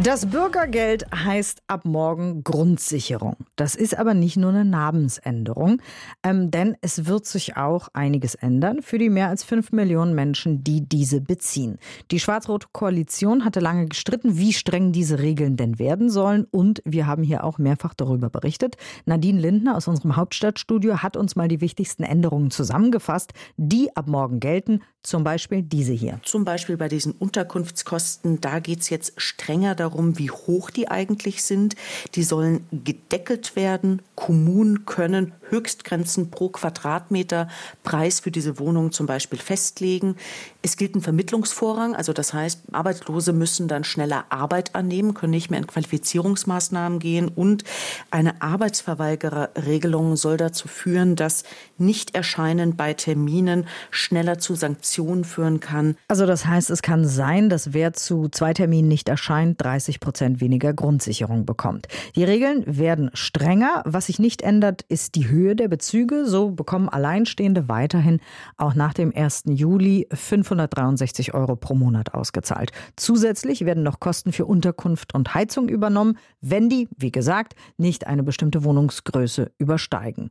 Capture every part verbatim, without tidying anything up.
Das Bürgergeld heißt ab morgen Grundsicherung. Das ist aber nicht nur eine Namensänderung, ähm, denn es wird sich auch einiges ändern für die mehr als fünf Millionen Menschen, die diese beziehen. Die schwarz-rote Koalition hatte lange gestritten, wie streng diese Regeln denn werden sollen. Und wir haben hier auch mehrfach darüber berichtet. Nadine Lindner aus unserem Hauptstadtstudio hat uns mal die wichtigsten Änderungen zusammengefasst, die ab morgen gelten. Zum Beispiel diese hier. Zum Beispiel bei diesen Unterkunftskosten, da geht es jetzt strenger darum, wie hoch die eigentlich sind. Die sollen gedeckelt werden. Kommunen können Höchstgrenzen pro Quadratmeter Preis für diese Wohnung zum Beispiel festlegen. Es gilt ein Vermittlungsvorrang, also das heißt, Arbeitslose müssen dann schneller Arbeit annehmen, können nicht mehr in Qualifizierungsmaßnahmen gehen. Und eine Arbeitsverweigererregelung soll dazu führen, dass Nichterscheinen bei Terminen schneller zu Sanktionen führen kann. Also das heißt, es kann sein, dass wer zu zwei Terminen nicht erscheint, dreißig Prozent weniger Grundsicherung bekommt. Die Regeln werden strenger. Was sich nicht ändert, ist die Höhe der Bezüge. So bekommen Alleinstehende weiterhin auch nach dem ersten Juli fünfhundertdreiundsechzig Euro pro Monat ausgezahlt. Zusätzlich werden noch Kosten für Unterkunft und Heizung übernommen, wenn die, wie gesagt, nicht eine bestimmte Wohnungsgröße übersteigen.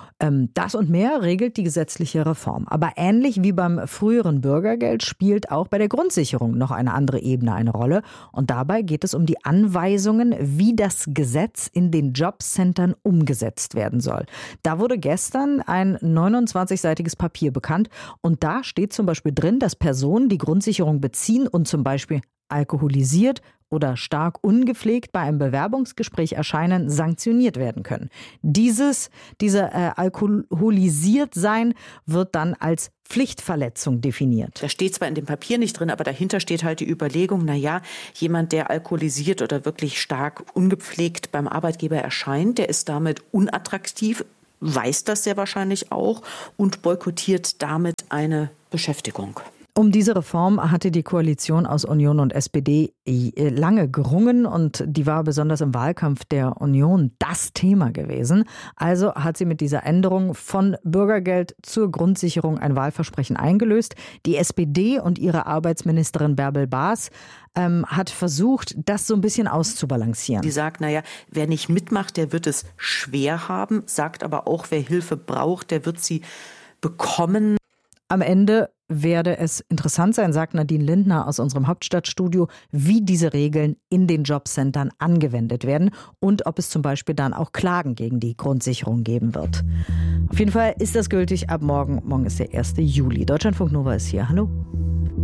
Das und mehr regelt die gesetzliche Reform. Aber ähnlich wie beim früheren Bürgergeld spielt auch bei der Grundsicherung noch eine andere Ebene eine Rolle. Und dabei geht es um die Anweisungen, wie das Gesetz in den Jobcentern umgesetzt werden soll. Da wurde gestern ein neunundzwanzigseitiges Papier bekannt. Und da steht zum Beispiel drin, dass Personen, die Grundsicherung beziehen und zum Beispiel alkoholisiert oder stark ungepflegt bei einem Bewerbungsgespräch erscheinen, sanktioniert werden können. Dieses, dieser äh, alkoholisiert sein wird dann als Pflichtverletzung definiert. Da steht zwar in dem Papier nicht drin, aber dahinter steht halt die Überlegung, na ja, jemand, der alkoholisiert oder wirklich stark ungepflegt beim Arbeitgeber erscheint, der ist damit unattraktiv, weiß das sehr wahrscheinlich auch und boykottiert damit eine Beschäftigung. Um diese Reform hatte die Koalition aus Union und S P D lange gerungen und die war besonders im Wahlkampf der Union das Thema gewesen. Also hat sie mit dieser Änderung von Bürgergeld zur Grundsicherung ein Wahlversprechen eingelöst. Die S P D und ihre Arbeitsministerin Bärbel Baas ähm, hat versucht, das so ein bisschen auszubalancieren. Die sagt, naja, wer nicht mitmacht, der wird es schwer haben, sagt aber auch, wer Hilfe braucht, der wird sie bekommen. Am Ende werde es interessant sein, sagt Nadine Lindner aus unserem Hauptstadtstudio, wie diese Regeln in den Jobcentern angewendet werden und ob es zum Beispiel dann auch Klagen gegen die Grundsicherung geben wird. Auf jeden Fall ist das gültig ab morgen. Morgen ist der erste Juli. Deutschlandfunk Nova ist hier. Hallo.